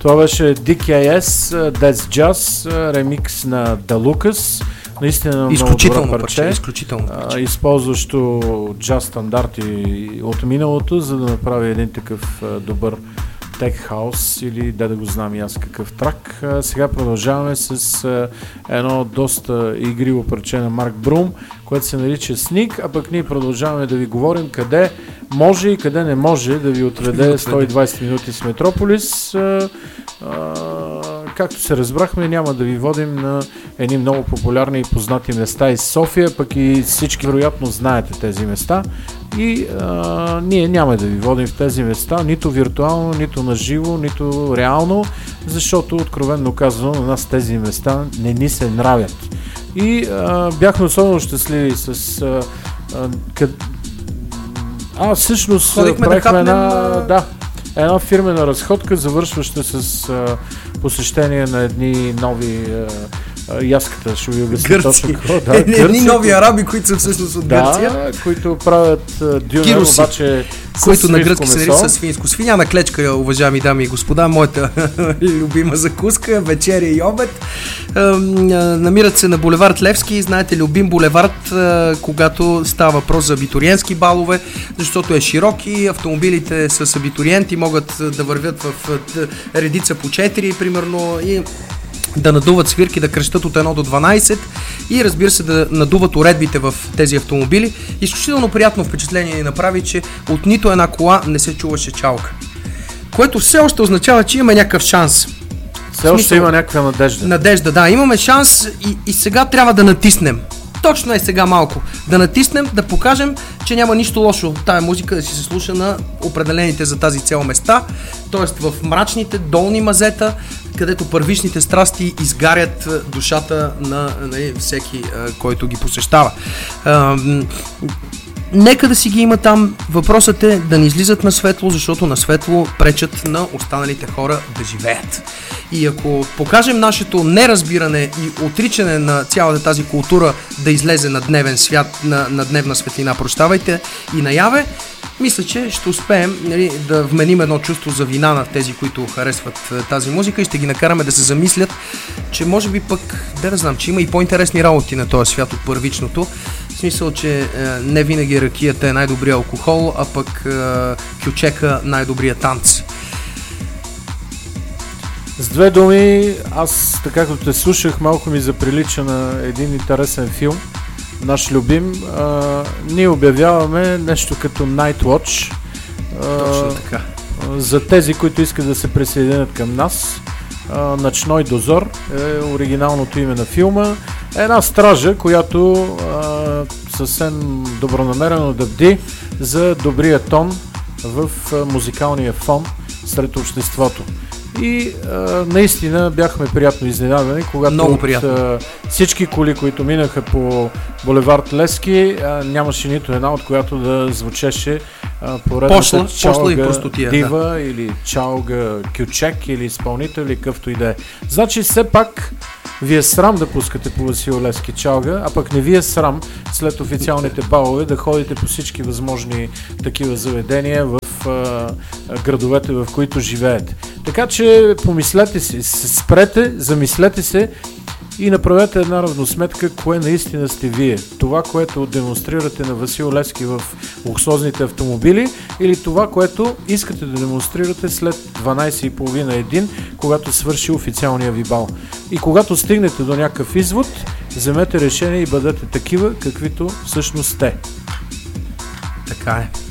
Това беше DKS, That's Jazz, ремикс на The Lucas. Наистина много добро парче, използващо джаз стандарти от миналото, за да направи един такъв добър тек хаус или да го знам и аз какъв трак. Сега продължаваме с едно доста игриво парче на Марк Брум, което се нарича Sneak, а пък ние продължаваме да ви говорим къде може и къде не може да ви отведе 120 минути с Метрополис. Както се разбрахме, няма да ви водим на едни много популярни и познати места из София, пък и всички вероятно знаете тези места. И ние няма да ви водим в тези места, нито виртуално, нито наживо, нито реално, защото откровенно казано на нас тези места не ни се нравят. И бяхме особено щастливи с... всъщност правихме една фирмена разходка, завършваща с посещение на едни нови яската, ще ви обясня точно какво. Едни нови араби, които са всъщност от Гърция. Да, които правят дюнер, обаче които на гръцки се наричат свинско. Свиняна клечка, уважаеми дами и господа, моята любима закуска, вечеря и обед. Намират се на булевард Левски, знаете, любим булевард, когато става въпрос за абитуриентски балове, защото е широк и автомобилите с абитуриенти могат да вървят в редица по 4, примерно, и да надуват свирки, да крещат от 1 до 12 и разбира се да надуват уредбите в тези автомобили. Изключително приятно впечатление ни направи, че от нито една кола не се чуваше чалка. Което все още означава, че имаме някакъв шанс. Все още има някаква надежда. Надежда, да. Имаме шанс и сега трябва да натиснем. Точно е сега малко. Да натиснем, да покажем, че няма нищо лошо тая музика да си се слуша на определените за тази цел места, т.е. в мрачните долни мазета, където първичните страсти изгарят душата на всеки, който ги посещава. Нека да си ги има там. Въпросът е да не излизат на светло, защото на светло пречат на останалите хора да живеят. И ако покажем нашето неразбиране и отричане на цялата тази култура да излезе на дневен свят, на дневна светлина, прощавайте, и наяве, мисля, че ще успеем да вменим едно чувство за вина на тези, които харесват тази музика и ще ги накараме да се замислят, че може би пък, да знам, че има и по-интересни работи на този свят от първичното. В смисъл, че не винаги ракията е най-добрия алкохол, а пък кючека най-добрия танц. С две думи, аз така като те слушах, малко ми заприлича на един интересен филм, наш любим. Ние обявяваме нещо като Night Watch. Точно така. За тези, които искат да се присъединят към нас, Ночной дозор е оригиналното име на филма. Една стража, която съвсем добронамерено да бди за добрия тон в музикалния фон сред обществото. И наистина бяхме приятно изненадани, когато от всички коли, които минаха по булевард Левски, нямаше нито една, от която да звучеше поредната чалга дива или чалга кючек или изпълнител или къвто и да е. Значи все пак ви е срам да пускате по Васил Левски чалга, а пък не ви е срам след официалните балове да ходите по всички възможни такива заведения в градовете, в които живеете. Така че помислете си, спрете, замислете се и направете една равносметка, кое наистина сте вие. Това, което демонстрирате на Васил Левски в луксозните автомобили, или това, което искате да демонстрирате след 12:30-1, когато свърши официалния ви бал. И когато стигнете до някакъв извод, вземете решение и бъдете такива, каквито всъщност сте. Така е.